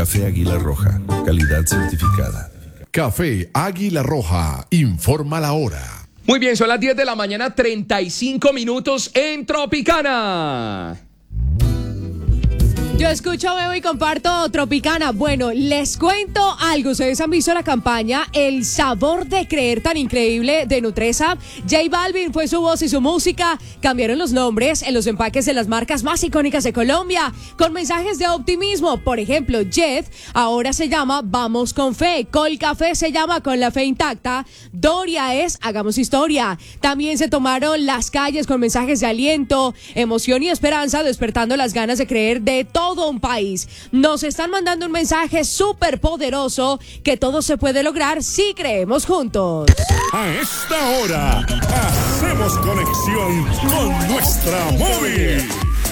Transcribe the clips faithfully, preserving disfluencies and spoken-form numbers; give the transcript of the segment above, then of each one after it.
Café Águila Roja, calidad certificada. Café Águila Roja, informa la hora. Muy bien, son las diez de la mañana, treinta y cinco minutos en Tropicana. Yo escucho, veo y comparto Tropicana. Bueno, les cuento algo. Ustedes han visto la campaña El sabor de creer tan increíble de Nutresa. J Balvin fue su voz y su música. Cambiaron los nombres en los empaques de las marcas más icónicas de Colombia con mensajes de optimismo. Por ejemplo, Jet ahora se llama Vamos con Fe. Colcafé se llama Con la Fe Intacta. Doria es Hagamos Historia. También se tomaron las calles con mensajes de aliento, emoción y esperanza, despertando las ganas de creer de todo todo un país. Nos están mandando un mensaje súper poderoso que todo se puede lograr si creemos juntos. A esta hora, hacemos conexión con nuestra móvil.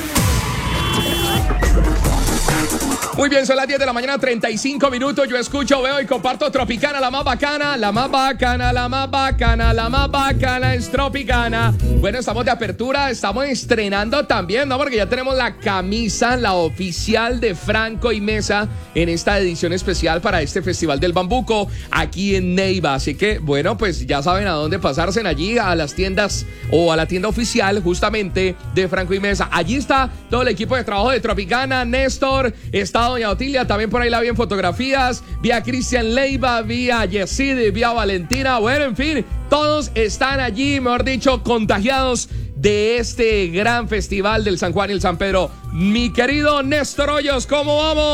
Muy bien, son las diez de la mañana, treinta y cinco minutos. Yo escucho, veo y comparto Tropicana, la más bacana, la más bacana, la más bacana, la más bacana es Tropicana. Bueno, estamos de apertura, estamos estrenando también, ¿no? Porque ya tenemos la camisa, la oficial de Franco y Mesa en esta edición especial para este Festival del Bambuco aquí en Neiva. Así que, bueno, pues ya saben a dónde pasarse allí, a las tiendas o a la tienda oficial justamente de Franco y Mesa. Allí está todo el equipo de trabajo de Tropicana, Néstor, está doña Otilia, también por ahí la vi en fotografías, vi a Cristian Leiva, vi a Yeside, vi a Valentina, bueno, en fin, todos están allí, mejor dicho, contagiados de este gran festival del San Juan y el San Pedro. Mi querido Néstor Hoyos, ¿cómo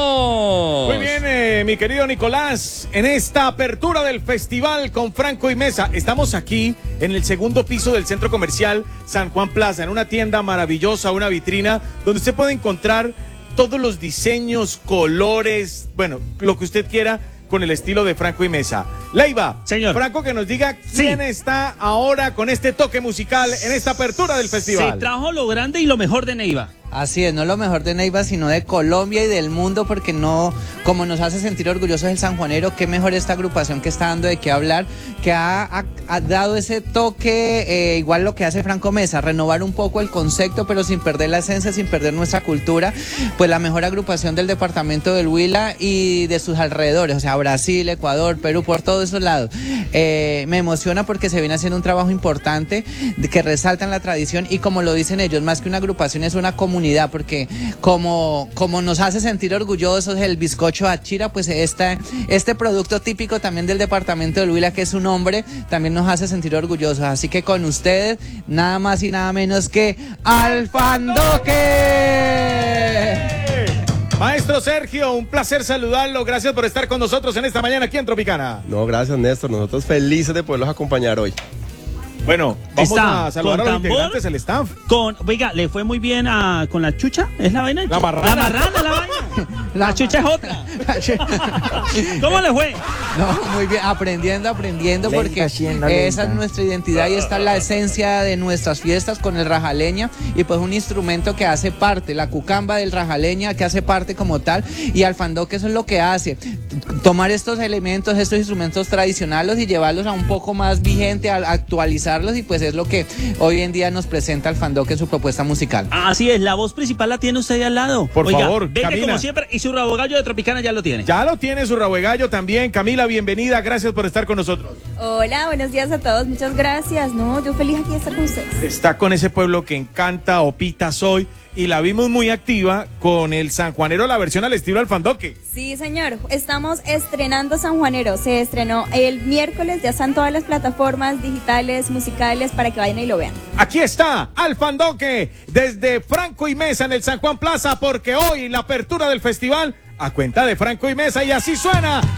vamos? Muy bien, eh, mi querido Nicolás, en esta apertura del festival con Franco y Mesa, estamos aquí en el segundo piso del centro comercial San Juan Plaza, en una tienda maravillosa, una vitrina, donde usted puede encontrar todos los diseños, colores, bueno, lo que usted quiera con el estilo de Franco y Mesa. Leiva, señor Franco, que nos diga quién sí. está ahora con este toque musical en esta apertura del festival. Se trajo lo grande y lo mejor de Neiva. Así es, no lo mejor de Neiva, sino de Colombia y del mundo, porque no, como nos hace sentir orgullosos el sanjuanero, qué mejor esta agrupación que está dando de qué hablar, que ha, ha, ha dado ese toque, eh, igual lo que hace Franco Mesa, renovar un poco el concepto, pero sin perder la esencia, sin perder nuestra cultura, pues la mejor agrupación del departamento del Huila y de sus alrededores, o sea, Brasil, Ecuador, Perú, por todos esos lados. Eh, me emociona porque se viene haciendo un trabajo importante de que resaltan la tradición y, como lo dicen ellos, más que una agrupación es una comunidad, porque como, como nos hace sentir orgullosos el bizcocho achira, pues este, este producto típico también del departamento del Huila, que es un hombre, también nos hace sentir orgullosos. Así que con ustedes, nada más y nada menos que Alfandoque. Maestro Sergio, un placer saludarlo. Gracias por estar con nosotros en esta mañana aquí en Tropicana. No, gracias, Néstor. Nosotros felices de poderlos acompañar hoy. Bueno, vamos Está a saludar a los tambor, integrantes, el staff. Con, oiga, le fue muy bien a, con la chucha, ¿es la vaina? La marrana. La marrana, la vaina. La chucha es otra. ¿Cómo le fue? No, muy bien, aprendiendo, aprendiendo, porque esa es nuestra identidad y esta es la esencia de nuestras fiestas con el rajaleña, y pues un instrumento que hace parte, la cucamba del rajaleña, que hace parte como tal, y Alfandoque eso es lo que hace, tomar estos elementos, estos instrumentos tradicionales y llevarlos a un poco más vigente, a actualizar, y pues es lo que hoy en día nos presenta Alfandoque en su propuesta musical. Así es, la voz principal la tiene usted ahí al lado. Por Oiga, favor, venga, Camila. como siempre, y su rabo gallo de Tropicana ya lo tiene. Ya lo tiene su rabo gallo también. Camila, bienvenida, gracias por estar con nosotros. Hola, buenos días a todos, muchas gracias. No, yo feliz aquí de estar con ustedes. Está con ese pueblo que encanta, Opita Soy, y la vimos muy activa con el sanjuanero, la versión al estilo Alfandoque. Sí, señor, estamos estrenando San Juanero, se estrenó el miércoles, ya están todas las plataformas digitales, musicales, para que vayan y lo vean. Aquí está Alfandoque, desde Franco y Mesa en el San Juan Plaza, porque hoy la apertura del festival a cuenta de Franco y Mesa, y así suena